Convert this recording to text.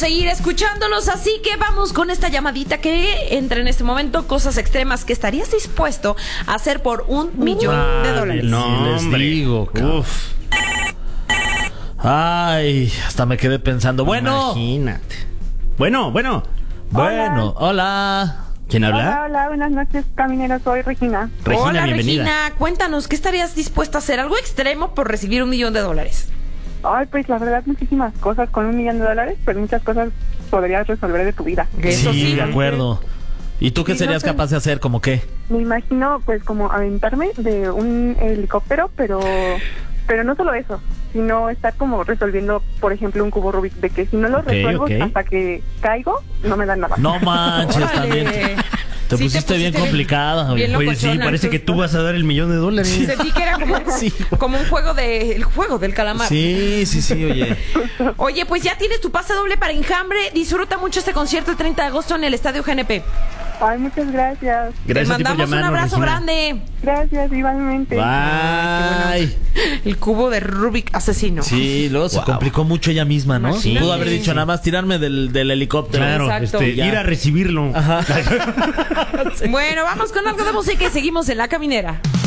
Seguir escuchándolos, así que vamos con esta llamadita que entra en este momento. Cosas extremas que estarías dispuesto a hacer por $1,000,000. No, les digo, uf. Ay, hasta me quedé pensando. Bueno, imagínate. Bueno. Hola. ¿Quién habla? Hola, buenas noches, camineros. Soy Regina. Hola, bienvenida. Regina, cuéntanos, ¿qué estarías dispuesta a hacer? Algo extremo por recibir $1,000,000. Ay, pues la verdad, muchísimas cosas con $1,000,000, pero muchas cosas podrías resolver de tu vida. Eso sí. de acuerdo. ¿Y tú qué Sí, serías no sé. capaz de hacer? ¿Cómo qué? Me imagino, pues, como aventarme de un helicóptero, pero no solo eso, sino estar como resolviendo, por ejemplo, un cubo Rubik, de que si no lo resuelvo hasta que caigo, no me dan nada. No manches, Órale. también. Te Sí, pusiste bien complicada. bien Oye. Oye, sí, locochona, parece que tú vas a dar $1,000,000. Sentí que era como, como un juego el juego del calamar. Sí, oye. Oye, pues ya tienes tu pase doble para Enjambre. Disfruta mucho este concierto el 30 de agosto en el Estadio GNP. Ay, muchas gracias. Te Gracias a ti por mandamos un llamarnos, abrazo Regina. grande. Gracias, igualmente. Bye. El cubo de Rubik asesino. Sí, luego se complicó mucho ella misma, ¿no? Imagínate. Pudo haber dicho nada más tirarme del helicóptero. Claro, Exacto. ir a recibirlo. Bueno, vamos con algo de música y seguimos en La Caminera.